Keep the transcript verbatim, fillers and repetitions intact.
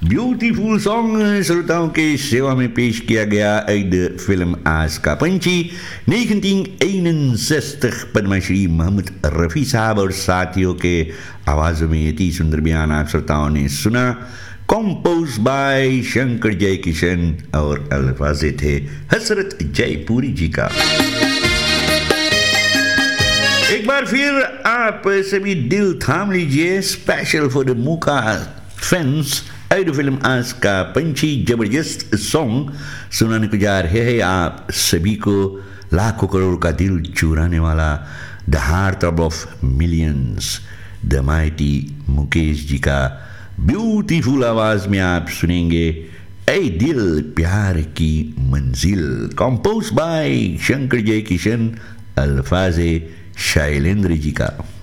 Beautiful song श्रोताओं के सेवा में पेश किया गया uit de film Aas ka Panchi negentien eenenzestig Padmashri Mohammad Rafi साहब और साथियों के आवाज़ों में ये थी सुंदर बयान आप श्रोताओं ने सुना कंपोज बाय शंकर जयकिशन और अल्फाज़े थे हसरत जयपुरी जी का। एक बार फिर आप सभी दिल थाम लीजिए स्पेशल फॉर द मुका फैंस आई फिल्म आज का पंछी जबरदस्त सॉन्ग सुनाने को जा रहे हैं आप सभी को लाखों करोड़ का दिल चुराने वाला the heart of millions the mighty Mukesh ji का ब्यूटीफुल आवाज में आप सुनेंगे ऐ दिल प्यार की मंजिल कंपोज बाय शंकर जयकिशन अल्फाज़े शैलेंद्र जी का।